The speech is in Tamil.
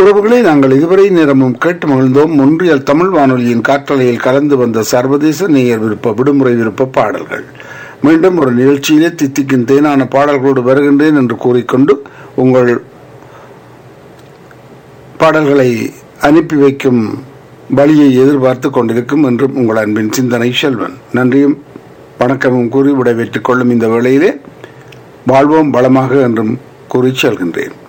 உறவுகளை நாங்கள் இதுவரை நேரமும் கேட்டு மகிழ்ந்தோம். ஒன்றியல் தமிழ் வானொலியின் காற்றலையில் கலந்து வந்த சர்வதேச நேயர் விருப்ப விடுமுறை விருப்ப பாடல்கள். மீண்டும் ஒரு நிகழ்ச்சியிலே தித்திக்கும் தேனான பாடல்களோடு வருகின்றேன் என்று கூறிக்கொண்டு உங்கள் பாடல்களை அனுப்பி வைக்கும் வழியை எதிர்பார்த்து கொண்டிருக்கும் என்றும் உங்கள் அன்பின் சிந்தனை செல்வன். நன்றியும் வணக்கமும் கூறி விடைபெற்றுக் கொள்ளும் இந்த வேளையிலே வாழ்வோம் வளமாக என்றும் கூறி செல்கின்றேன்.